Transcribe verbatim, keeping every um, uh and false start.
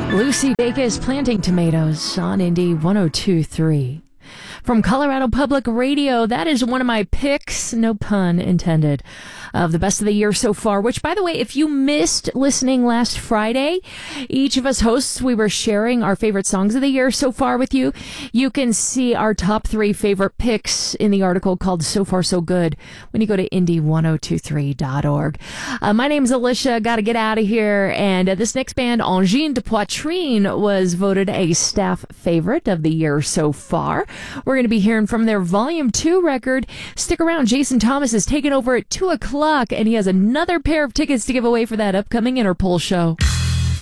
Lucy Dacus planting tomatoes on Indy one oh two point three. From Colorado Public Radio, that is one of my picks, no pun intended, of the best of the year so far, which, by the way, if you missed listening last Friday, each of us hosts, we were sharing our favorite songs of the year so far with you. You can see our top three favorite picks in the article called So Far So Good when you go to indy one oh two three dot org. Uh, my name's Alicia. Got to get out of here. And uh, this next band, Angine de Poitrine, was voted a staff favorite of the year so far. We're going to be hearing from their Volume two record. Stick around. Jason Thomas is taking over at two o'clock, and he has another pair of tickets to give away for that upcoming Interpol show.